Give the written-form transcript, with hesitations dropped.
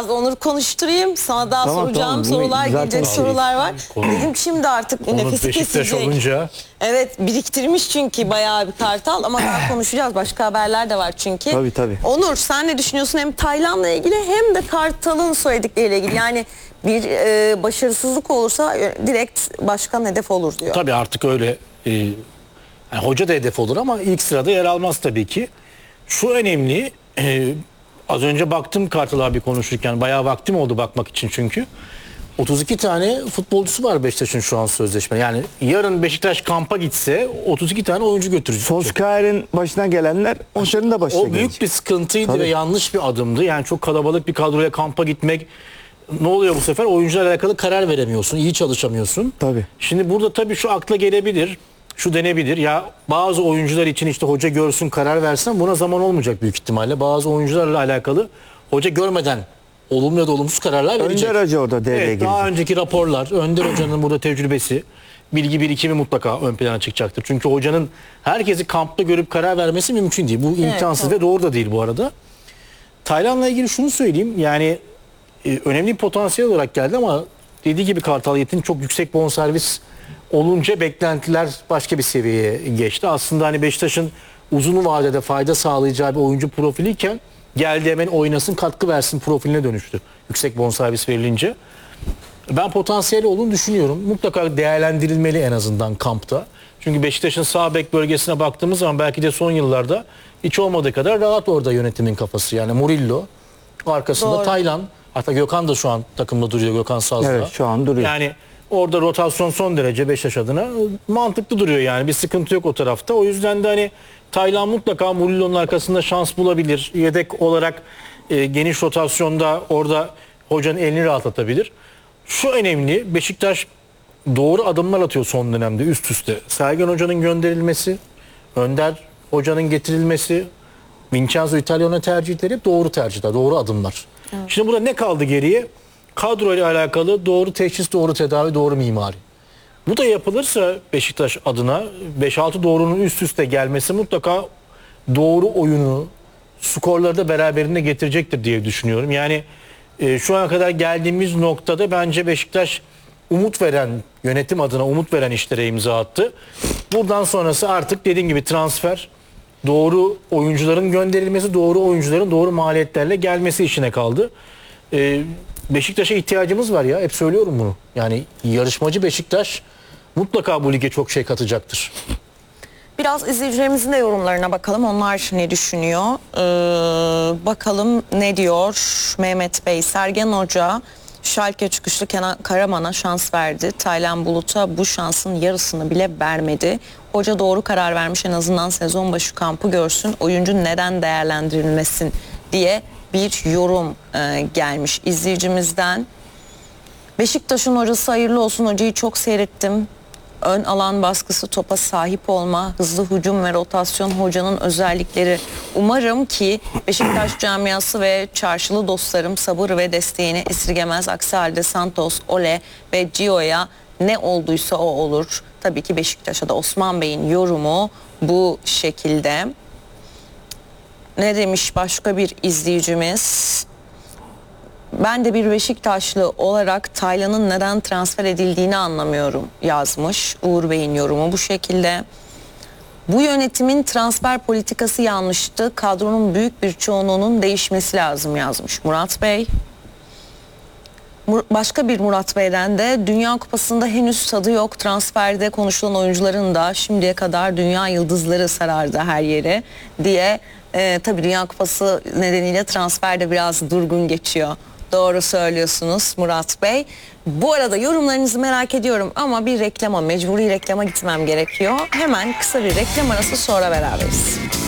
Onur konuşturayım. Sana daha Tamam, soracağım tamam. sorular, Zaten gelecek sorular var. Dedim ki şimdi artık nefesi Beşiktaş kesilecek. olunca Evet, biriktirmiş çünkü bayağı bir Kartal ama daha konuşacağız. Başka haberler de var çünkü. Tabii. Onur, sen ne düşünüyorsun hem Taylan'la ilgili hem de Kartal'ın söyledikleriyle ilgili? Yani bir başarısızlık olursa direkt başkan hedef olur diyor. tabii artık öyle yani hoca da hedef olur ama ilk sırada yer almaz tabii ki. Şu önemli, az önce baktım Kartal abi konuşurken, bayağı vaktim oldu bakmak için çünkü. 32 tane futbolcusu var Beşiktaş'ın şu an sözleşme. Yani yarın Beşiktaş kampa gitse 32 tane oyuncu götürecek. Solskjaer'in başına gelenler hocanın da başına O gelecek. büyük bir sıkıntıydı Tabii. ve yanlış bir adımdı. Yani çok kalabalık bir kadroya kampa gitmek, ne oluyor bu sefer? Oyuncularla alakalı karar veremiyorsun, iyi çalışamıyorsun. Tabii. Şimdi burada tabii şu akla gelebilir, şu denebilir. Ya bazı oyuncular için işte hoca görsün, karar versin, buna zaman olmayacak büyük ihtimalle. Bazı oyuncularla alakalı hoca görmeden olumlu ya da olumsuz kararlar verecek. Önder Hoca orada devreye Evet, girecek. daha önceki raporlar, Önder Hoca'nın burada tecrübesi, bilgi birikimi mutlaka ön plana çıkacaktır. Çünkü hocanın herkesi kampta görüp karar vermesi mümkün değil. Bu imkansız tabii. ve doğru da değil bu arada. Tayland'la ilgili şunu söyleyeyim. Yani önemli bir potansiyel olarak geldi ama dediği gibi Kartal Yiğit'in çok yüksek bonservis olunca beklentiler başka bir seviyeye geçti. Aslında hani Beşiktaş'ın uzun vadede fayda sağlayacağı bir oyuncu profiliyken geldi hemen oynasın, katkı versin profiline dönüştü. Yüksek bonservis verilince. Ben potansiyeli olduğunu düşünüyorum. Mutlaka değerlendirilmeli en azından kampta. Çünkü Beşiktaş'ın sağ bek bölgesine baktığımız zaman belki de son yıllarda hiç olmadığı kadar rahat orada yönetimin kafası. Yani Murillo, arkasında Doğru. Taylan, hatta Gökhan da şu an takımda duruyor, Gökhan Saz'da. Evet, şu an duruyor. Yani orada rotasyon son derece Beşiktaş adına mantıklı duruyor yani. Bir sıkıntı yok o tarafta. O yüzden de hani Taylan mutlaka Murillo'nun arkasında şans bulabilir. Yedek olarak geniş rotasyonda orada hocanın elini rahatlatabilir. Şu önemli, Beşiktaş doğru adımlar atıyor son dönemde üst üste. Sergen Hoca'nın gönderilmesi, Önder Hoca'nın getirilmesi, Vincenzo İtalyan'a tercihleri doğru tercihler, doğru adımlar. Şimdi burada ne kaldı geriye? Kadro ile alakalı doğru teşhis, doğru tedavi, doğru mimari. Bu da yapılırsa Beşiktaş adına 5-6 doğrunun üst üste gelmesi mutlaka doğru oyunu, skorları da beraberinde getirecektir diye düşünüyorum. Yani şu ana kadar geldiğimiz noktada bence Beşiktaş umut veren, yönetim adına umut veren işlere imza attı. Buradan sonrası artık dediğim gibi transfer, doğru oyuncuların gönderilmesi, doğru oyuncuların doğru maliyetlerle gelmesi işine kaldı. Beşiktaş'a ihtiyacımız var ya, hep söylüyorum bunu. Yani yarışmacı Beşiktaş mutlaka bu lige çok şey katacaktır. Biraz izleyicilerimizin de yorumlarına bakalım. Onlar ne düşünüyor? Bakalım ne diyor Mehmet Bey. Sergen Hoca Schalke çıkışlı Kenan Karaman'a şans verdi. Taylan Bulut'a bu şansın yarısını bile vermedi. Hoca doğru karar vermiş, en azından sezon başı kampı görsün. Oyuncu neden değerlendirilmesin diye bir yorum gelmiş izleyicimizden. Beşiktaş'ın hocası hayırlı olsun, hocayı çok seyrettim. Ön alan baskısı, topa sahip olma, hızlı hücum ve rotasyon hocanın özellikleri. Umarım ki Beşiktaş camiası ve çarşılı dostlarım sabır ve desteğini esirgemez. Aksi halde Santos, Ole ve Gio'ya ne olduysa o olur. Tabii ki Beşiktaş'a da Osman Bey'in yorumu bu şekilde. Ne demiş başka bir izleyicimiz? Ben de bir Beşiktaşlı olarak Taylan'ın neden transfer edildiğini anlamıyorum yazmış. Uğur Bey'in yorumu bu şekilde. Bu yönetimin transfer politikası yanlıştı. Kadronun büyük bir çoğunluğunun değişmesi lazım yazmış Murat Bey. Başka bir Murat Bey'den de Dünya Kupası'nda henüz tadı yok. Transferde konuşulan oyuncuların da şimdiye kadar dünya yıldızları sarardı her yere diye. Tabii Dünya Kupası nedeniyle transferde biraz durgun geçiyor. Doğru söylüyorsunuz Murat Bey. Bu arada yorumlarınızı merak ediyorum ama bir mecburi reklama gitmem gerekiyor. Hemen kısa bir reklam arası, sonra beraberiz.